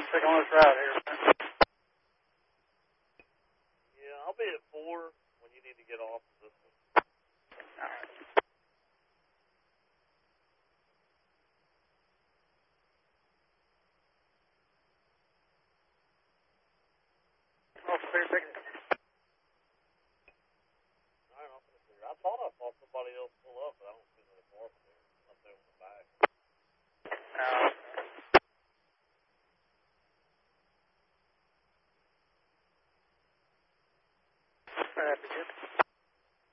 Take on this ride here. Yeah, I'll be at 4 when you need to get off this one. All right. Officer, take it. All right, I'll finish here. I thought I saw somebody else pull up, but I don't see another car from there. Up there on the back. That'd be good.